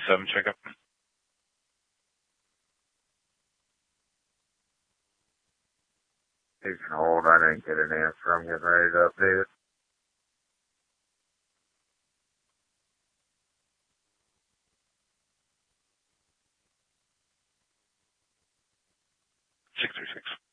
27 checkup. You can hold. I didn't get an answer. I'm getting ready to update it. Six.